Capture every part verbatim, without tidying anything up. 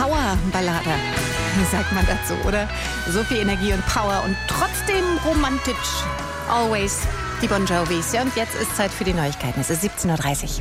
Powerballade, sagt man dazu, oder? So viel Energie und Power und trotzdem romantisch. Always die Bon Jovis. Ja, und jetzt ist Zeit für die Neuigkeiten. Es ist siebzehn Uhr dreißig.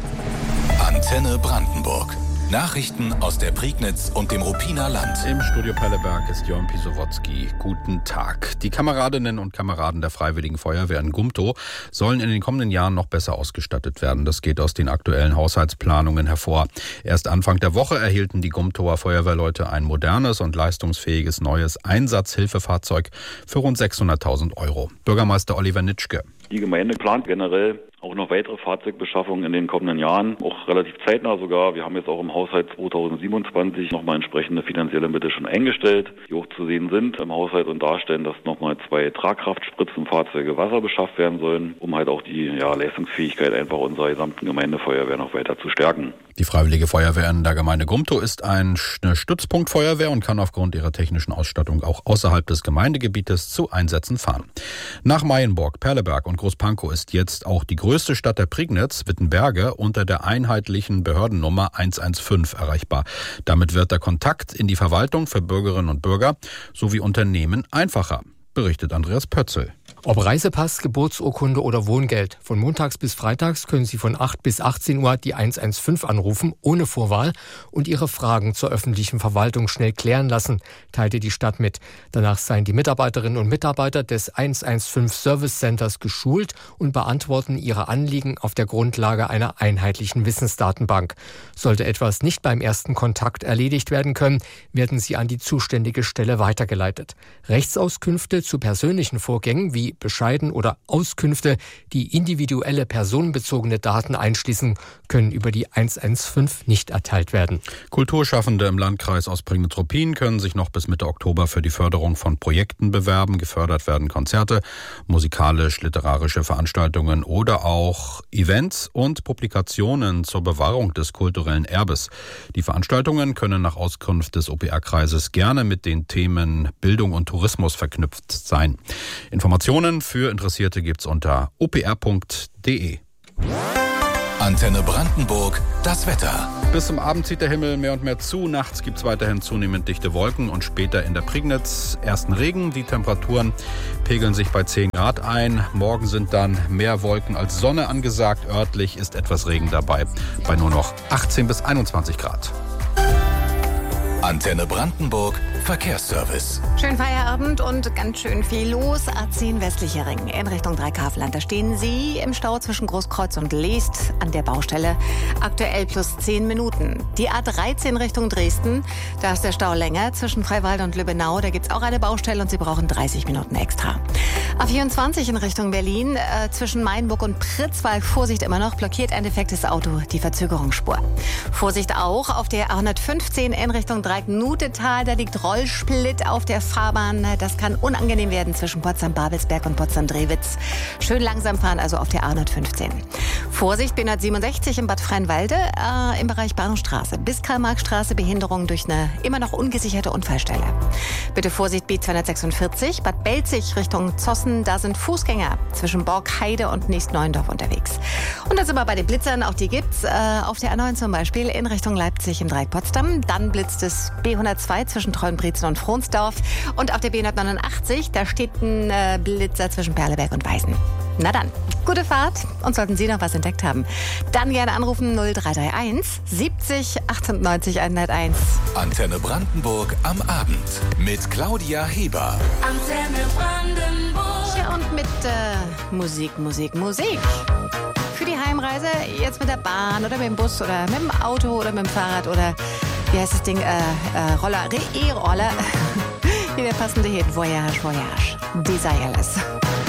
Antenne Brandenburg. Nachrichten aus der Prignitz und dem Ruppiner Land. Im Studio Perleberg ist Jörn Pisowotzki. Guten Tag. Die Kameradinnen und Kameraden der Freiwilligen Feuerwehr in Gumtow sollen in den kommenden Jahren noch besser ausgestattet werden. Das geht aus den aktuellen Haushaltsplanungen hervor. Erst Anfang der Woche erhielten die Gumtower Feuerwehrleute ein modernes und leistungsfähiges neues Einsatzhilfefahrzeug für rund sechshunderttausend Euro. Bürgermeister Oliver Nitschke. Die Gemeinde plant generell auch noch weitere Fahrzeugbeschaffungen in den kommenden Jahren, auch relativ zeitnah sogar. Wir haben jetzt auch im Haushalt zweitausendsiebenundzwanzig nochmal entsprechende finanzielle Mittel schon eingestellt, die auch zu sehen sind im Haushalt und darstellen, dass nochmal zwei Tragkraftspritzenfahrzeuge Wasser beschafft werden sollen, um halt auch die ja, Leistungsfähigkeit einfach unserer gesamten Gemeindefeuerwehr noch weiter zu stärken. Die Freiwillige Feuerwehr in der Gemeinde Gumtow ist eine Stützpunktfeuerwehr und kann aufgrund ihrer technischen Ausstattung auch außerhalb des Gemeindegebietes zu Einsätzen fahren. Nach Mayenburg, Perleberg und Großpankow ist jetzt auch die größte Stadt der Prignitz, Wittenberge, unter der einheitlichen Behördennummer eins eins fünf erreichbar. Damit wird der Kontakt in die Verwaltung für Bürgerinnen und Bürger sowie Unternehmen einfacher, berichtet Andreas Pötzl. Ob Reisepass, Geburtsurkunde oder Wohngeld. Von montags bis freitags können Sie von acht bis achtzehn Uhr die eins eins fünf anrufen, ohne Vorwahl, und Ihre Fragen zur öffentlichen Verwaltung schnell klären lassen, teilte die Stadt mit. Danach seien die Mitarbeiterinnen und Mitarbeiter des eins eins fünf Service Centers geschult und beantworten ihre Anliegen auf der Grundlage einer einheitlichen Wissensdatenbank. Sollte etwas nicht beim ersten Kontakt erledigt werden können, werden sie an die zuständige Stelle weitergeleitet. Rechtsauskünfte zu persönlichen Vorgängen wie Bescheiden oder Auskünfte, die individuelle personenbezogene Daten einschließen, können über die eins eins fünf nicht erteilt werden. Kulturschaffende im Landkreis Ostprignitz-Ruppin können sich noch bis Mitte Oktober für die Förderung von Projekten bewerben. Gefördert werden Konzerte, musikalisch-literarische Veranstaltungen oder auch Events und Publikationen zur Bewahrung des kulturellen Erbes. Die Veranstaltungen können nach Auskunft des O P R-Kreises gerne mit den Themen Bildung und Tourismus verknüpft sein. Informationen für Interessierte gibt's unter o p r punkt d e. Antenne Brandenburg, das Wetter. Bis zum Abend zieht der Himmel mehr und mehr zu. Nachts gibt es weiterhin zunehmend dichte Wolken und später in der Prignitz ersten Regen. Die Temperaturen pegeln sich bei zehn Grad ein. Morgen sind dann mehr Wolken als Sonne angesagt. Örtlich ist etwas Regen dabei, bei nur noch achtzehn bis einundzwanzig Grad. Antenne Brandenburg, Verkehrsservice. Schönen Feierabend und ganz schön viel los. A zehn westlicher Ring in Richtung Dreikarfland. Da stehen Sie im Stau zwischen Großkreuz und Leest an der Baustelle. Aktuell plus zehn Minuten. Die A dreizehn Richtung Dresden, da ist der Stau länger zwischen Freiwald und Lübbenau. Da gibt's auch eine Baustelle und Sie brauchen dreißig Minuten extra. A vierundzwanzig in Richtung Berlin, äh, zwischen Mainburg und Pritzwalk. Vorsicht immer noch, blockiert ein defektes Auto die Verzögerungsspur. Vorsicht auch auf der A hundertfünfzehn in Richtung Dreieck-Nutetal. Da liegt Rollsplit auf der Fahrbahn. Das kann unangenehm werden zwischen Potsdam-Babelsberg und Potsdam-Drewitz. Schön langsam fahren, also auf der A hundertfünfzehn. Vorsicht, B hundertsiebenundsechzig in Bad Freienwalde äh, im Bereich Bahnhofstraße. Bis Karl-Marx-Straße Behinderung durch eine immer noch ungesicherte Unfallstelle. Bitte Vorsicht, B zweihundertsechsundvierzig, Bad Belzig Richtung Zossen. Da sind Fußgänger zwischen Borgheide und Niest-Neuendorf unterwegs. Und dann sind wir bei den Blitzern. Auch die gibt's äh, auf der A neun zum Beispiel in Richtung Leipzig im Dreieck Potsdam. Dann blitzt es B hundertzwei zwischen Treuenbrietzen und Fronsdorf. Und auf der B hundertneunundachtzig, da steht ein äh, Blitzer zwischen Perleberg und Weißen. Na dann, gute Fahrt. Und sollten Sie noch was entdeckt haben, dann gerne anrufen null drei drei eins siebzig achtundneunzig hunderteins. Antenne Brandenburg am Abend mit Claudia Heber. Antenne Brandenburg. Ja, und mit äh, Musik, Musik, Musik. Für die Heimreise jetzt mit der Bahn oder mit dem Bus oder mit dem Auto oder mit dem Fahrrad oder wie heißt das Ding? Äh, äh, Roller, E-Roller. Hier der passende Hit. Voyage, Voyage. Desireless.